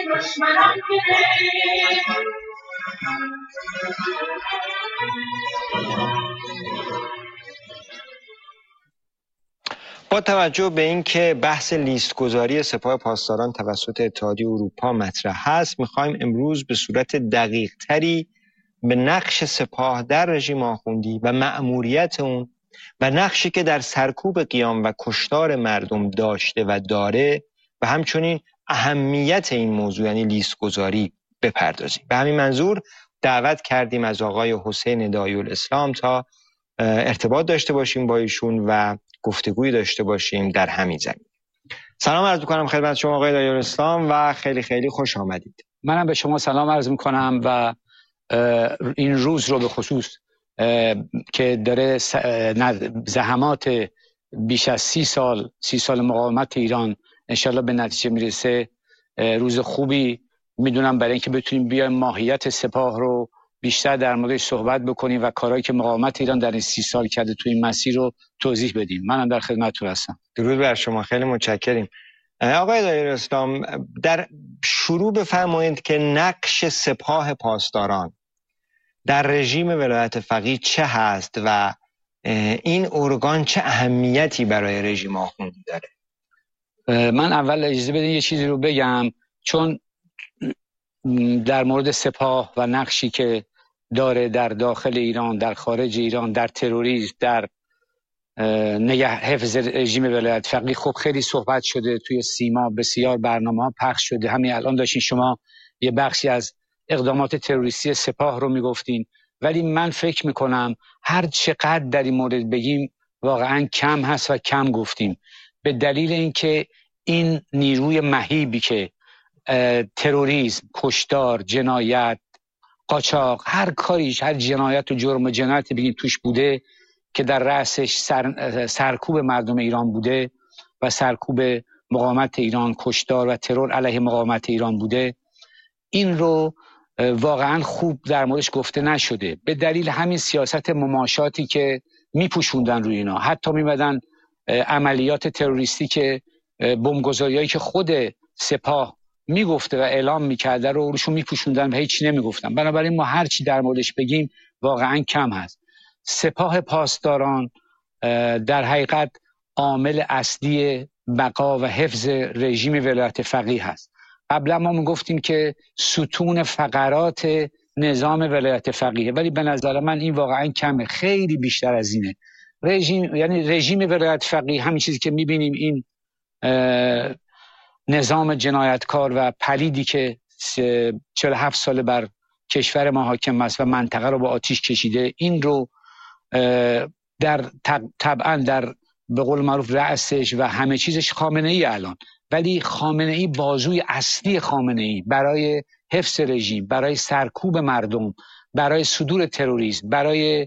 دشمنان با توجه به اینکه بحث لیست‌گذاری سپاه پاسداران توسط اتحادیه اروپا مطرح هست، می‌خوایم امروز به صورت دقیق‌تری به نقش سپاه در رژیم آخوندی و مأموریت اون و نقشی که در سرکوب قیام و کشتار مردم داشته و داره و همچنین اهمیت این موضوع یعنی لیست‌گذاری بپردازیم. به همین منظور دعوت کردیم از آقای حسین داعی‌الاسلام تا ارتباط داشته باشیم با ایشون و گفتگوی داشته باشیم در همین زمینه. سلام عرض می‌کنم خدمت شما آقای داعی‌الاسلام و خیلی خیلی خوش آمدید. منم به شما سلام عرض می‌کنم و این روز رو به خصوص که داره زحمات بیش از 30 سال مقاومت ایران انشالله به نتیجه میرسه، روز خوبی میدونم برای اینکه بتونیم بیایم ماهیت سپاه رو بیشتر در موردش صحبت بکنیم و کارهایی که مقاومت ایران در این 30 سال کرده توی این مسیر رو توضیح بدیم. منم در خدمتتون هستم. درود بر شما، خیلی متشکریم. آقای داعی‌الاسلام، در شروع بفرمایید که نقش سپاه پاسداران در رژیم ولایت فقیه چه هست و این ارگان چه اهمیتی برای رژیم آخوندی داره؟ من اول اجازه بدین یه چیزی رو بگم، چون در مورد سپاه و نقشی که داره در داخل ایران، در خارج ایران، در تروریسم، در حفظ رژیم ولایت فقیه خب خیلی صحبت شده توی سیما، بسیار برنامه‌ها پخش شده. همین الان داشتین شما یه بخشی از اقدامات تروریستی سپاه رو میگفتین، ولی من فکر میکنم هر چقدر در این مورد بگیم واقعا کم هست و کم گفتیم، به دلیل اینکه این نیروی مهیبی که تروریسم، کشتار، جنایت، قاچاق، هر کاریش، هر جنایت و جرم و جنایتی بگیم توش بوده که در رأسش سرکوب مردم ایران بوده و سرکوب مقاومت ایران، کشتار و ترور علیه مقاومت ایران بوده، این رو واقعا خوب در موردش گفته نشده به دلیل همین سیاست مماشاتی که میپوشوندن روی اینا. حتی میمدن عملیات تروریستی که بمبگذاریایی که خود سپاه میگفته و اعلام میکرده رو روشون میپوشوندن و هیچی نمیگفتن. بنابراین ما هر چی در موردش بگیم واقعا کم هست. سپاه پاسداران در حقیقت عامل اصلی بقا و حفظ رژیم ولایت فقیه هست. قبلا ما میگفتیم که ستون فقرات نظام ولایت فقیه، ولی به نظر من این واقعا کمه، خیلی بیشتر از اینه. رژیم ولایت فقیه همین چیزی که میبینیم، این نظام جنایتکار و پلیدی که 47 ساله بر کشور ما حاکم است و منطقه رو با آتیش کشیده، این رو طبعا در به قول معروف رأسش و همه چیزش خامنه ای الان، ولی خامنه ای بازوی اصلی خامنه ای برای حفظ رژیم، برای سرکوب مردم، برای صدور تروریسم، برای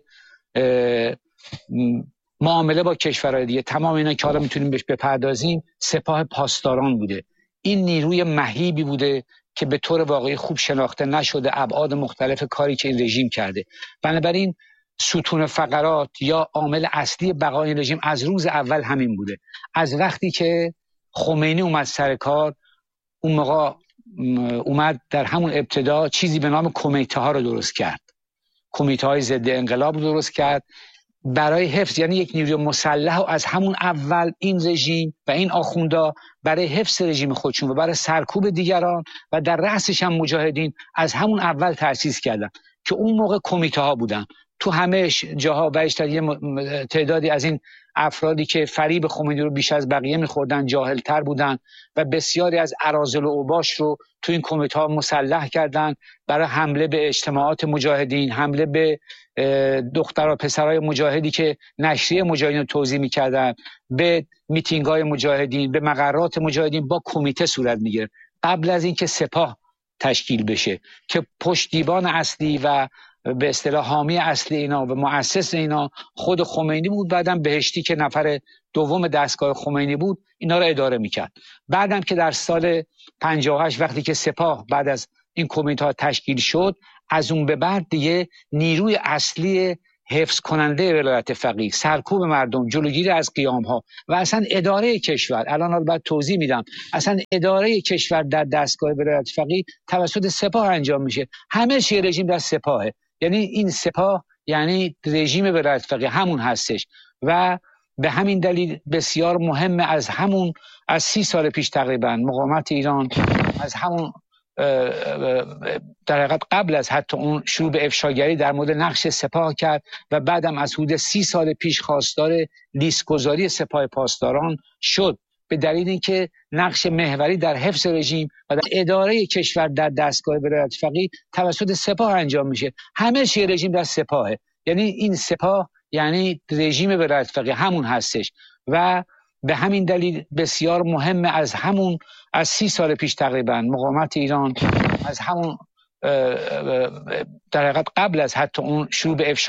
معامله با کشورهای دیگه، تمام اینا که حالا میتونیم بهش بپردازیم، سپاه پاسداران بوده. این نیروی مهیبی بوده که به طور واقعی خوب شناخته نشده ابعاد مختلف کاری که این رژیم کرده. بنابراین ستون فقرات یا عامل اصلی بقای رژیم از روز اول همین بوده. از وقتی که خمینی اومد سر کار، اون موقع اومد در همون ابتدا چیزی به نام کمیته ها رو درست کرد، کمیته های ضد انقلاب رو درست کرد برای حفظ، یعنی یک نیروی مسلح و از همون اول این رژیم و این آخوندا برای حفظ رژیم خودشون و برای سرکوب دیگران و در رأسش هم مجاهدین از همون اول تأسیس کردن که اون موقع کمیته ها بودن. تو همه جاها و تعدادی از این افرادی که فریب خمینی رو بیش از بقیه میخوردن جاهلتر بودن و بسیاری از اراذل و اوباش رو تو این کمیته ها مسلح کردن برای حمله به اجتماعات مجاهدین، حمله به دختر و پسرای مجاهدی که نشریه مجاهدین رو توزیع میکردن، به میتینگ های مجاهدین، به مقرات مجاهدین با کمیته صورت میگیره قبل از اینکه سپاه تشکیل بشه که پشتیبان اصلی و به اصطلاح حامی اصلی اینا و مؤسس اینا خود خمینی بود. بعدم بهشتی که نفر دوم دستگاه خمینی بود اینا رو اداره میکرد. بعدم که در سال 58 وقتی که سپاه بعد از این کمیته ها تشکیل شد، از اون به بعد دیگه نیروی اصلی حفظ کننده ولایت فقیه، سرکوب مردم، جلوگیری از قیام ها و اصلا اداره کشور، الان بعد توضیح میدم، اصلا اداره کشور در دستگاه ولایت فقیه توسط سپاه انجام میشه. همه چی رژیم در سپاهه. یعنی این سپاه یعنی رژیم ولایت فقیه همون هستش و به همین دلیل بسیار مهمه. از 30 سال پیش تقریبا مقاومت ایران از همون در حقیقت قبل از حتی اون شروع به افشاگری در مورد نقش سپاه کرد و بعدم از حدود 30 سال پیش خواستار لیست‌گذاری سپاه پاسداران شد، به دلیل اینکه نقش محوری در حفظ رژیم و در اداره کشور در دستگاه ولایت فقیه توسط سپاه انجام میشه. همه چی رژیم در سپاهه. یعنی این سپاه یعنی رژیم ولایت فقیه همون هستش و به همین دلیل بسیار مهمه. از 30 سال پیش تقریبا مقاومت ایران از همون در حقیقت قبل از حتی اون شروع به افشا